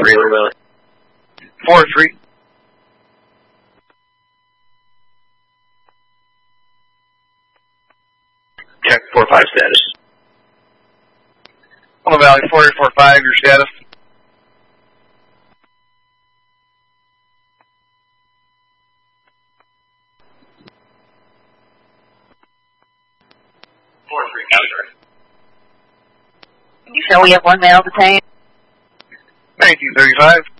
Valley. 4-3. Check 4-5 status. Humboldt Valley 4-4-5, your status. Can you show we have one male detained? 1935.